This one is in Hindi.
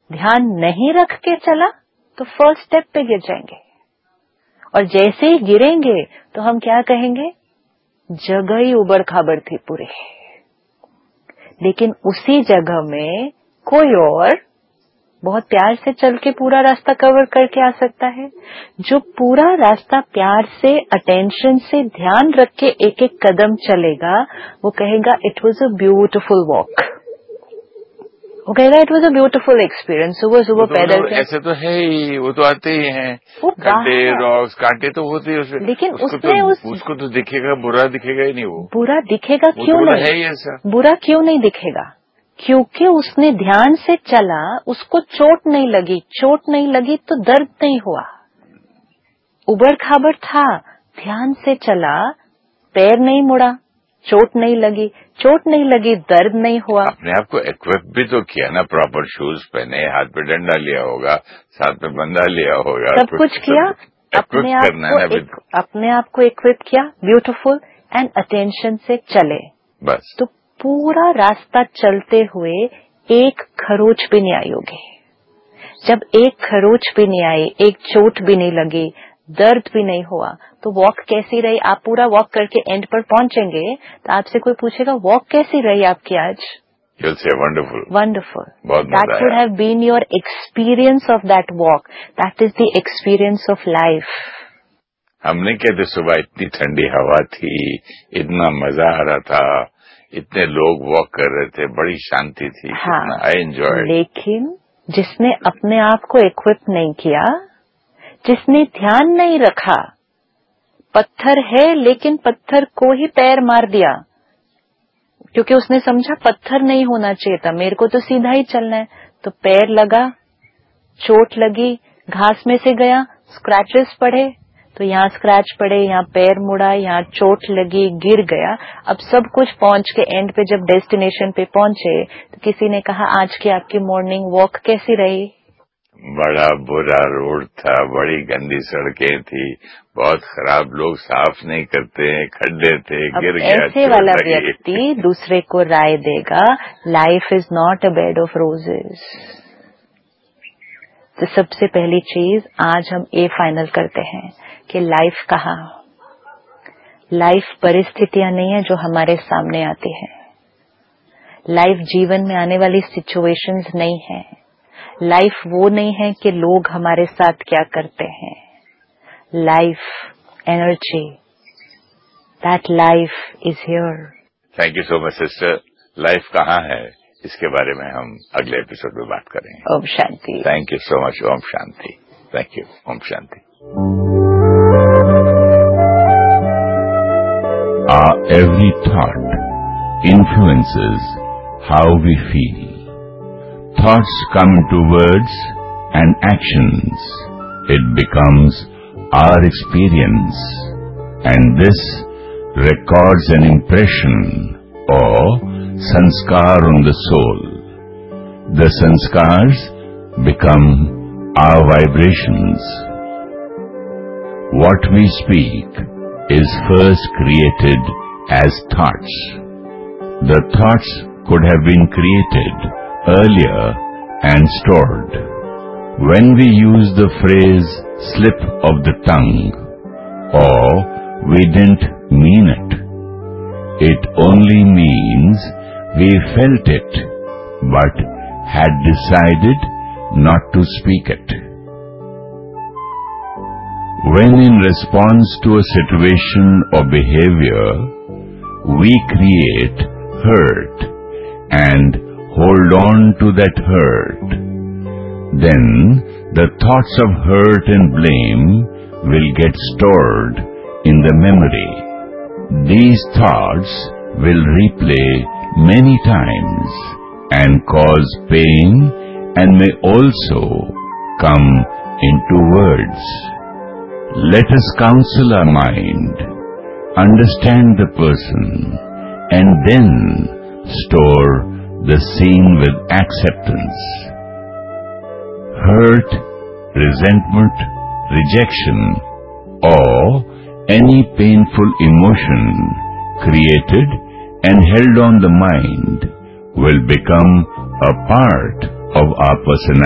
ध्यान नहीं रख के चला तो फर्स्ट स्टेप पे गिर जाएंगे, और जैसे ही गिरेंगे तो हम क्या कहेंगे, जगह ही उबड़ खाबड़ थी पूरे। लेकिन उसी जगह में कोई और बहुत प्यार से चल के पूरा रास्ता कवर करके आ सकता है। जो पूरा रास्ता प्यार से, अटेंशन से, ध्यान रख के एक एक कदम चलेगा, वो कहेगा it was a beautiful walk, वो कहेगा it was a beautiful experience. सुबह सुबह पैदल ऐसे तो है ही, वो तो आते ही हैं, गड्ढे, रॉक्स, कांटे तो होते ही उसमें, लेकिन उसको तो दिखेगा, बुरा दिखेगा ही नहीं। वो बुरा दिखेगा क्यों नहीं, है ही ऐसा। बुरा क्यों नहीं दिखेगा, क्योंकि उसने ध्यान से चला, उसको चोट नहीं लगी, चोट नहीं लगी तो दर्द नहीं हुआ। उबड़ खाबड़ था, ध्यान से चला, पैर नहीं मुड़ा, चोट नहीं लगी, चोट नहीं लगी, दर्द नहीं हुआ। अपने आप को इक्विप भी तो किया ना, प्रॉपर शूज पहने, हाथ पे डंडा लिया होगा, साथ में बंदा लिया होगा, सब कुछ किया, अपने आप को इक्विप किया, ब्यूटीफुल एंड अटेंशन से चले बस। तो पूरा रास्ता चलते हुए एक खरोच भी नहीं आई होगी। जब एक खरोच भी नहीं आई, एक चोट भी नहीं लगी, दर्द भी नहीं हुआ, तो वॉक कैसी रही? आप पूरा वॉक करके एंड पर पहुंचेंगे तो आपसे कोई पूछेगा वॉक कैसी रही आपकी आज? You'll say wonderful. Wonderful. बहुत मजा आया। That would have been your experience of that walk. That is the experience of life. हमने कहते सुबह इतनी ठंडी हवा थी, इतना मजा आ रहा था, इतने लोग वॉक कर रहे थे, बड़ी शांति थी। हाँ, आई एंजॉय। लेकिन जिसने अपने आप को इक्विप नहीं किया, जिसने ध्यान नहीं रखा, पत्थर है लेकिन पत्थर को ही पैर मार दिया, क्योंकि उसने समझा पत्थर नहीं होना चाहिए था, मेरे को तो सीधा ही चलना है, तो पैर लगा, चोट लगी, घास में से गया, स्क्रैचेस पड़े, तो यहाँ स्क्रैच पड़े, यहाँ पैर मुड़ा, यहाँ चोट लगी, गिर गया। अब सब कुछ पहुंच के एंड पे जब डेस्टिनेशन पे पहुंचे तो किसी ने कहा आज की आपकी मॉर्निंग वॉक कैसी रही? बड़ा बुरा रोड था, बड़ी गंदी सड़कें थी, बहुत खराब, लोग साफ नहीं करते हैं, खड्डे थे, गिर गया। ऐसे वाला व्यक्ति दूसरे को राय देगा life is not a bed of roses. तो सबसे पहली चीज आज हम ये फाइनल करते हैं कि लाइफ कहाँ, लाइफ परिस्थितियां नहीं है जो हमारे सामने आती है, लाइफ जीवन में आने वाली सिचुएशंस नहीं है, लाइफ वो नहीं है कि लोग हमारे साथ क्या करते हैं, life energy, that life is here. Thank you so much sister. Life कहाँ है इसके बारे में हम अगले एपिसोड में बात करेंगे। Om Shanti. Thank you so much. Om Shanti. Thank you. Om Shanti. Our every thought influences how we feel. Thoughts come into words and actions. It becomes our experience, and this records an impression or sanskar on the soul. The sanskars become our vibrations. What we speak is first created as thoughts. The thoughts could have been created earlier and stored. When we use the phrase slip of the tongue or we didn't mean it, it only means we felt it but had decided not to speak it. When in response to a situation or behavior, we create hurt and hold on to that hurt, then the thoughts of hurt and blame will get stored in the memory. These thoughts will replay many times and cause pain and may also come into words. Let us counsel our mind, understand the person, and then store the scene with acceptance. Hurt, resentment, rejection, or any painful emotion created and held on the mind will become a part of our personality.